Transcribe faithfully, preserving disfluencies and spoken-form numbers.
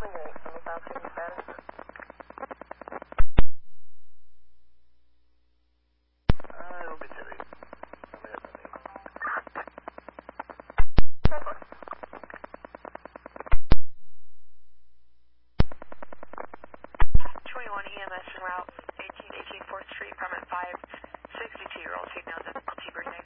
twenty-one E M S en route, eighteen eighteen fourth Street, apartment five sixty-two year old female, difficulty breathing.